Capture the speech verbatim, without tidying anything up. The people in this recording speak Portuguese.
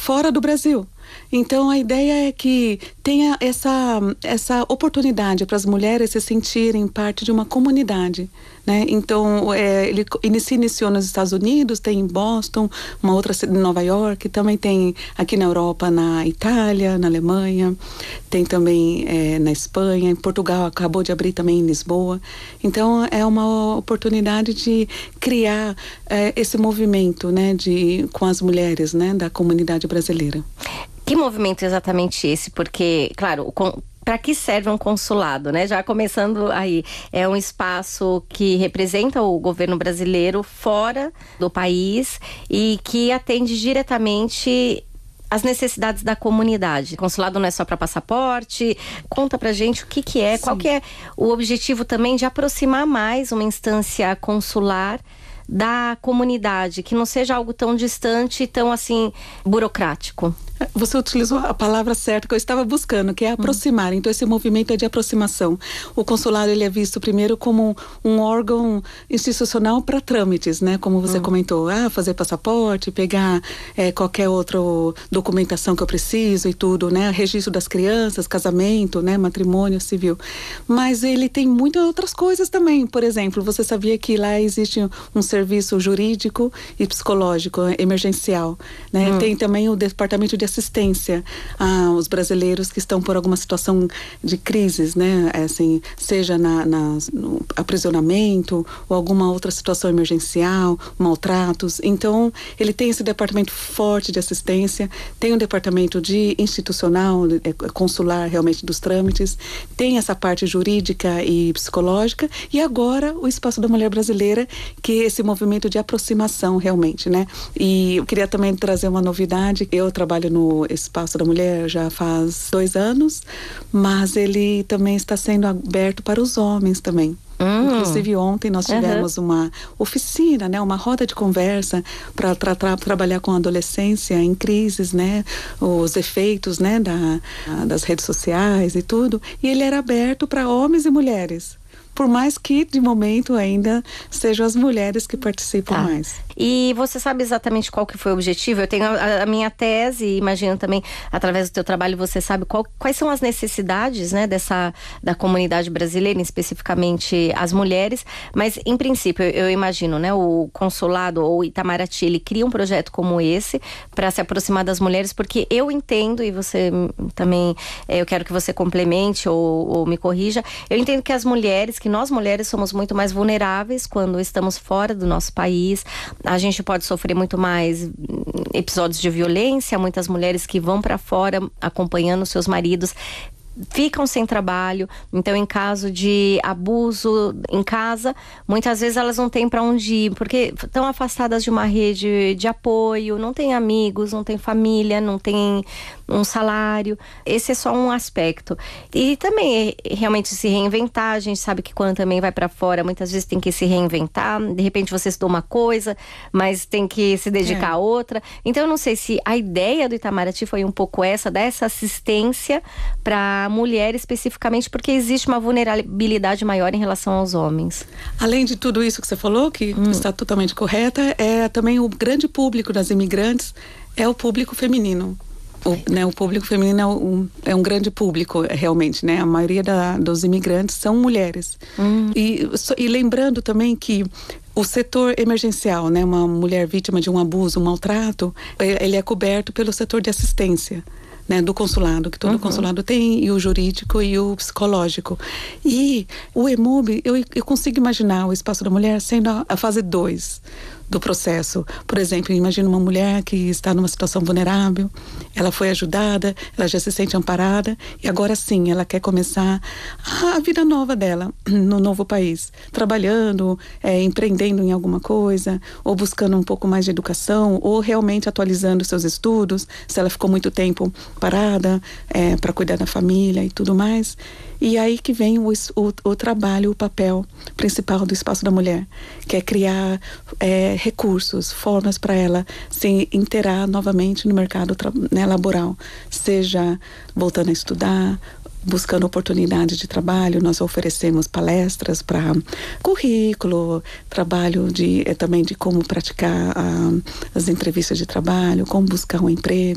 fora do Brasil. Então, a ideia é que tenha essa, essa oportunidade para as mulheres se sentirem parte de uma comunidade, né? Então, é, ele se iniciou nos Estados Unidos, tem em Boston, uma outra em Nova York, também tem aqui na Europa, na Itália, na Alemanha, tem também é, na Espanha, em Portugal acabou de abrir também em Lisboa. Então, é uma oportunidade de criar é, esse movimento, né, de, com as mulheres, né, da comunidade brasileira. Que movimento exatamente esse? Porque, claro, para que serve um consulado, né? Já começando aí, é um espaço que representa o governo brasileiro fora do país e que atende diretamente as necessidades da comunidade. Consulado não é só para passaporte. Conta pra gente o que que é, Sim. qual que é o objetivo também de aproximar mais uma instância consular da comunidade, que não seja algo tão distante e tão, assim, burocrático. Você utilizou a palavra certa que eu estava buscando, que é aproximar. Então, esse movimento é de aproximação. O consulado, ele é visto primeiro como um órgão institucional para trâmites, né? Como você hum. comentou, ah, fazer passaporte, pegar é, qualquer outra documentação que eu preciso e tudo, né? Registro das crianças, casamento, né? Matrimônio civil. Mas ele tem muitas outras coisas também. Por exemplo, você sabia que lá existe um serviço jurídico e psicológico emergencial, né? Hum. Tem também o departamento de assistência aos brasileiros que estão por alguma situação de crises, né? Assim, seja na, na, no aprisionamento ou alguma outra situação emergencial, maltratos. Então, ele tem esse departamento forte de assistência, tem um departamento de institucional, consular realmente dos trâmites, tem essa parte jurídica e psicológica, e agora o Espaço da Mulher Brasileira, que é esse movimento de aproximação realmente, né? E eu queria também trazer uma novidade. Eu trabalho no no Espaço da Mulher já faz dois anos, mas ele também está sendo aberto para os homens também. Hum. Inclusive ontem nós tivemos uhum. uma oficina, né, uma roda de conversa para tra tra trabalhar com a adolescência em crises, né, os efeitos, né, da, das redes sociais e tudo, e ele era aberto para homens e mulheres. Por mais que, de momento, ainda sejam as mulheres que participam tá. mais. E você sabe exatamente qual que foi o objetivo? Eu tenho a, a minha tese e imagino também, através do teu trabalho, você sabe qual, quais são as necessidades, né, dessa, da comunidade brasileira, especificamente as mulheres. Mas, em princípio, eu, eu imagino, né, o consulado ou Itamaraty, ele cria um projeto como esse para se aproximar das mulheres, porque eu entendo, e você também, eu quero que você complemente ou, ou me corrija, eu entendo que as mulheres, que nós mulheres somos muito mais vulneráveis quando estamos fora do nosso país. A gente pode sofrer muito mais episódios de violência, muitas mulheres que vão para fora acompanhando seus maridos ficam sem trabalho. Então, em caso de abuso em casa, muitas vezes elas não têm para onde ir, porque estão afastadas de uma rede de apoio, não têm amigos, não têm família, não têm um salário. Esse é só um aspecto. E também realmente se reinventar. A gente sabe que quando também vai para fora, muitas vezes tem que se reinventar. De repente você estudou uma coisa, mas tem que se dedicar é. a outra. Então, eu não sei se a ideia do Itamaraty foi um pouco essa, dessa assistência para mulher especificamente, porque existe uma vulnerabilidade maior em relação aos homens. Além de tudo isso que você falou, que hum. está totalmente correta, é também o grande público das imigrantes é o público feminino. O, né, o público feminino é um, é um grande público, realmente, né? A maioria da, dos imigrantes são mulheres. Hum. E, e lembrando também que o setor emergencial, né? Uma mulher vítima de um abuso, um maltrato, ele é coberto pelo setor de assistência, né, do consulado, que todo uhum. consulado tem, e o jurídico e o psicológico. E o EMUB, eu, eu consigo imaginar o Espaço da Mulher sendo a, a fase dois do processo. Por exemplo, imagina uma mulher que está numa situação vulnerável, ela foi ajudada, ela já se sente amparada, e agora sim, ela quer começar a vida nova dela, no novo país, trabalhando, é, empreendendo em alguma coisa, ou buscando um pouco mais de educação, ou realmente atualizando seus estudos, se ela ficou muito tempo parada, é, para cuidar da família e tudo mais. E aí que vem o, o, o trabalho, o papel principal do Espaço da Mulher, que é criar é, recursos, formas para ela se inteirar novamente no mercado, né, laboral, seja voltando a estudar, buscando oportunidades de trabalho. Nós oferecemos palestras para currículo, trabalho de, é, também de como praticar ah, as entrevistas de trabalho, como buscar um emprego.